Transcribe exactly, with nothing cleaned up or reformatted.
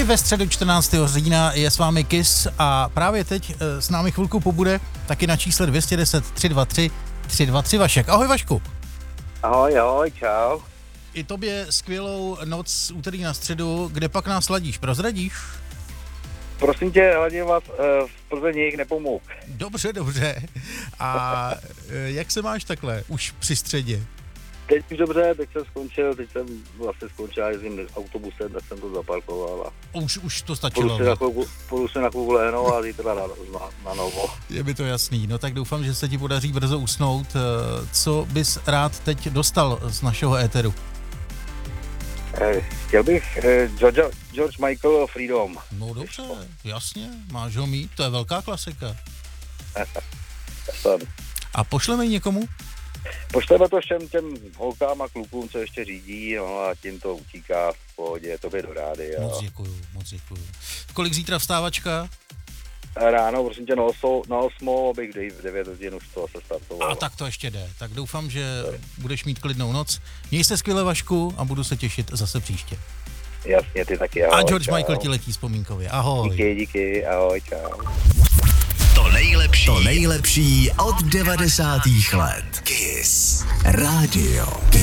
I ve středu čtrnáctého října je s vámi Kiss a právě teď s námi chvilku pobude taky na čísle dvě stě deset tři dva tři tři dva tři Vašek. Ahoj Vašku. Ahoj, ahoj, čau. I tobě skvělou noc z úterý na středu, kde pak nás ladíš, prozradíš? Prosím tě, hladím vás, v Plzeň jich nepomohl. Dobře, dobře. A jak se máš takhle, už při středě? Teď už dobře, teď jsem skončil, teď jsem vlastně skončil, jezdím autobusem, tak jsem to zaparkoval. A už, už to stačilo. Půjdu se na chvilku lehnout a zítra na, na, na novo. Je mi to jasný, no tak doufám, že se ti podaří brzo usnout. Co bys rád teď dostal z našeho éteru? Chtěl bych eh, George, George Michael Freedom. No dobře, jasně, máš ho mít, to je velká klasika. A pošleme ji někomu? Pošleme to všem těm holkám a klukům, co ještě řídí, no a tím to utíká v pohodě, tobě do rády. Moc děkuju, moc děkuju. Kolik zítra vstávačka? Ráno, prosím tě, na, oso, na osmou, abych v devět hodin už to se startoval. A tak to ještě jde. Tak doufám, že budeš mít klidnou noc. Měj se skvěle, Vašku, a budu se těšit zase příště. Jasně, ty taky, ahoj. A George čau. Michael ti letí vzpomínkově. Ahoj. Díky, díky, ahoj, čau. To nejlepší, to nejlepší od devadesátých let. Kiss Radio. Kiss.